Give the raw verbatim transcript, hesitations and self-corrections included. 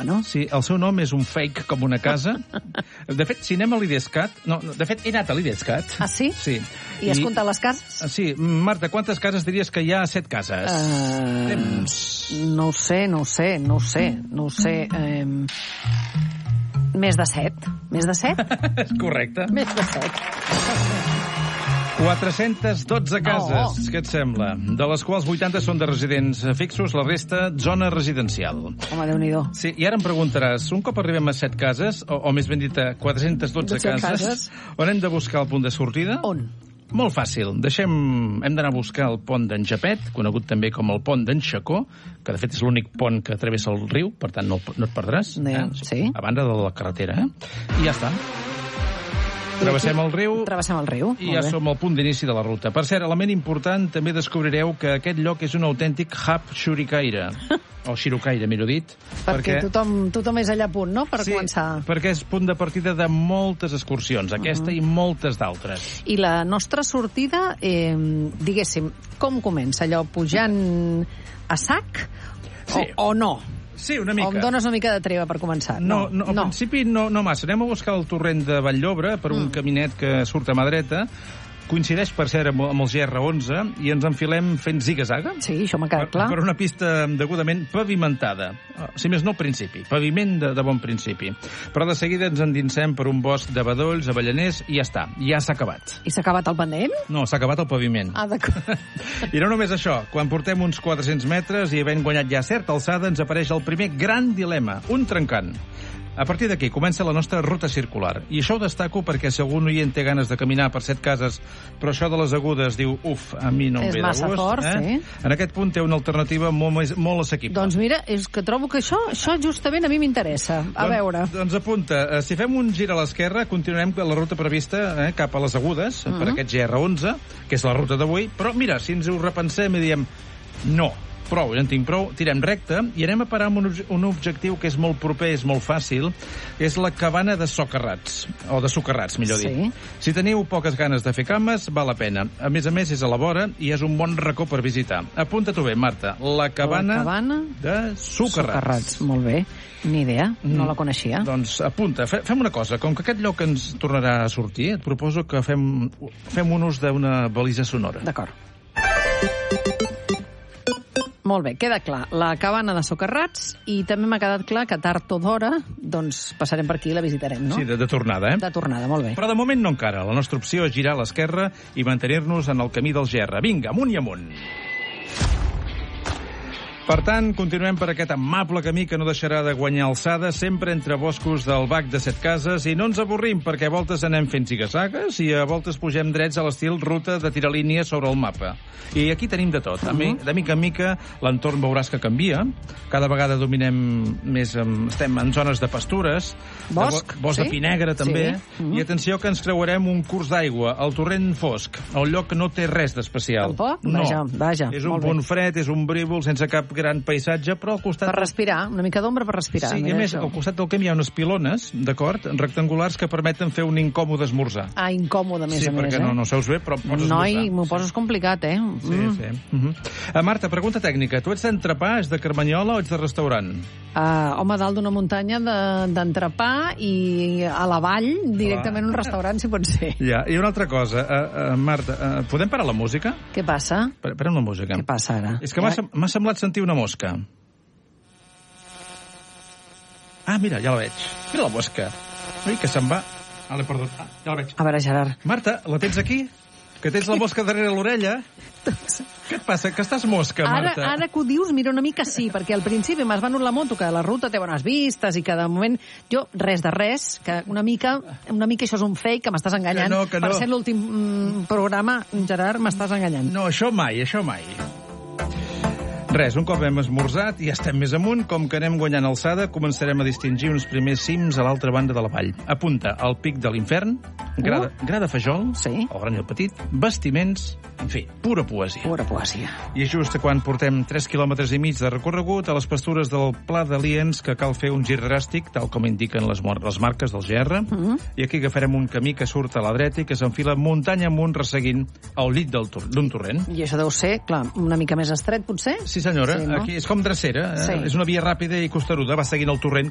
no? Sí, el seu nom és un fake com una casa. De fet, si anem a l'Idescat... No, no, de fet, he anat a l'Idescat. Ah, sí? Sí. I has comptat les cases? Sí. Marta, quantes cases diries que hi ha a set cases? Uh, Temps. No ho sé, no ho sé, no ho sé, no ho sé. Eh, més de set. Més de set? Correcte. Més de set. quatre-centes dotze cases, Oh. què et sembla? De les quals vuitanta són de residents fixos, la resta zona residencial. Home, Déu-n'hi-do. Sí, i ara em preguntaràs, un cop arribem a set cases, o, o més ben dit a quatre-centes dotze cases, cases, on hem de buscar el punt de sortida? On? Molt fàcil. Deixem... Hem d'anar a buscar el pont d'en Japet, conegut també com el pont d'en Xacó, que de fet és l'únic pont que travessa el riu, per tant no, no et perdràs. Ja, eh? sí. A banda de la carretera, eh? I ja està. Travessem el riu... Travessem el riu. I ja som al punt d'inici de la ruta. Per cert, element important, també descobrireu que aquest lloc és un autèntic hub xuricaire. O xirucaire, millor dit. Perquè, perquè tothom, tothom és allà a punt, no?, per sí, començar. perquè és punt de partida de moltes excursions, aquesta uh -huh. i moltes d'altres. I la nostra sortida, eh, diguéssim, com comença? Allò pujant a sac Sí. o, o no? Sí, una mica. O em dones una mica de treva per començar? No, no, al no. principi no, no massa. Anem a buscar el torrent de Vall-llobre per un mm. caminet que surt a mà dreta. Coincideix, per cert, amb, amb el G R onze i ens enfilem fent ziga-zaga. Sí, això m'ha quedat per, clar. Per una pista degudament pavimentada. Si més no, principi. Paviment de, de bon principi. Però de seguida ens endinsem per un bosc de bedolls, avellaners, i ja està. Ja s'ha acabat. I s'ha acabat el pendent? No, s'ha acabat el paviment. Ah, d'acord. I no només això. Quan portem uns quatre-cents metres i havent guanyat ja certa alçada, ens apareix el primer gran dilema, un trencant. A partir d'aquí comença la nostra ruta circular. I això ho destaco perquè si algun oient té ganes de caminar per set cases, però això de les agudes diu, uf, a mi no em És ve de gust. massa fort, eh? sí. En aquest punt té una alternativa molt, més, molt assequible. Doncs mira, és que trobo que això, això justament a mi m'interessa. A Don, veure. Doncs apunta, si fem un gir a l'esquerra, continuarem la ruta prevista eh, cap a les agudes, uh -huh. per aquest G R onze, que és la ruta d'avui, però mira, si ens ho repensem i diem, no, prou, ja en tinc prou, tirem recte i anem a parar amb un, ob un objectiu que és molt proper, és molt fàcil, és la cabana de Socarrats, o de Socarrats, millor sí. dit. Si teniu poques ganes de fer cames, val la pena. A més a més, és a la vora i és un bon racó per visitar. Apunta-t'ho bé, Marta, la cabana, la cabana de Socarrats. Socarrats, molt bé. Ni idea, no mm. la coneixia. Doncs apunta, fe, fem una cosa, com que aquest lloc ens tornarà a sortir, et proposo que fem, fem un ús d'una balisa sonora. D'acord. Molt bé, queda clar. La cabana de Socarrats, i també m'ha quedat clar que tard o d'hora doncs passarem per aquí i la visitarem, no? Sí, de, de tornada, eh? De tornada, molt bé. Però de moment no encara. La nostra opció és girar a l'esquerra i mantenir-nos en el camí del G R. Vinga, amunt i amunt. Per tant, continuem per aquest amable camí que no deixarà de guanyar alçada, sempre entre boscos del Bac de Set Cases, i no ens avorrim, perquè a voltes anem fent ziga-zagues i a voltes pugem drets a l'estil ruta de tirar línies sobre el mapa. I aquí tenim de tot. Uh -huh. De mica en mica l'entorn veuràs que canvia. Cada vegada dominem més, estem en zones de pastures, bosc, de bo, bosc sí? de pi negre també, sí. uh -huh. I atenció que ens creuarem un curs d'aigua, el torrent fosc, el lloc que no té res d'especial. Tampoc? No. Vaja, vaja. És un punt fred, és un brívol, sense cap gran paisatge, però al costat... Per respirar, una mica d'ombra per respirar. Sí, i a més, al costat del camí hi ha unes pilones, d'acord, rectangulars, que permeten fer un incòmode esmorzar. Ah, incòmode, a més sí, a més, eh? Sí, perquè no, no seus bé, però pots esmorzar. Noi, m'ho poses complicat, eh? Sí, mm. sí. Uh -huh. uh, Marta, pregunta tècnica. Tu ets d'entrepà, ets de Carmanyola o ets de restaurant? Uh, home, dalt d'una muntanya d'entrepà de, i a la vall, directament a un restaurant, si pot ser. Ja, i una altra cosa. Uh, uh, Marta, uh, podem parar la música? Què passa? Parem la música. Què passa ara? És que m'ha ja... semblat sentir una mosca. Ah, mira, ja la veig. Mira la mosca. Ui, que se'n va. Ah, l'he perdut. Ah, ja la veig. A veure, Gerard. Marta, la tens aquí? Que tens la mosca darrere l'orella? Què et passa? Que estàs mosca, Marta? Ara, ara que ho dius, mira, una mica sí, perquè al principi m'has venut la moto, que la ruta té bones vistes i que de moment jo, res de res, que una mica, una mica això és un fake, que m'estàs enganyant. Que no, que no. Per ser l'últim mm, programa, Gerard, m'estàs enganyant. No, això mai, això mai. Res, un cop hem esmorzat i ja estem més amunt, com que anem guanyant alçada, començarem a distingir uns primers cims a l'altra banda de la vall. Apunta al pic de l'Infern, gra, de, gra de Fajol, sí. el gran i el petit, vestiments, en fi, pura poesia. Pura poesia. I just quan portem tres quilòmetres i mig de recorregut a les pastures del Pla de Liens, que cal fer un gir dràstic, tal com indiquen les, les marques del G R, uh -huh. i aquí agafarem un camí que surt a la dreta i que s'enfila muntanya amunt resseguint el llit d'un torrent. I això deu ser, clar, una mica més estret, potser? Sí, senyora. Sí, no? Aquí és com drecera. Eh? Sí. És una via ràpida i costeruda. Va seguint el torrent